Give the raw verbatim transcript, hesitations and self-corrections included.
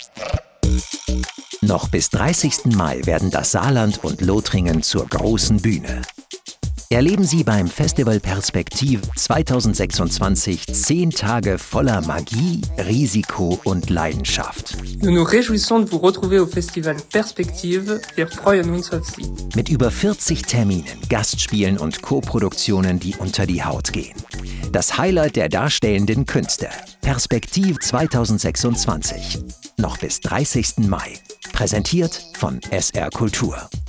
Noch bis dreißigsten Mai werden das Saarland und Lothringen zur großen Bühne. Erleben Sie beim Festival Perspektiv zweitausendsechsundzwanzig zehn Tage voller Magie, Risiko und Leidenschaft. Nous nous réjouissons de vous retrouver au Festival Perspektive. Wir freuen uns auf Sie. Mit über vierzig Terminen, Gastspielen und Co-Produktionen, die unter die Haut gehen. Das Highlight der darstellenden Künste. Perspektiv zweitausendsechsundzwanzig. Noch bis dreißigsten Mai. Präsentiert von S R Kultur.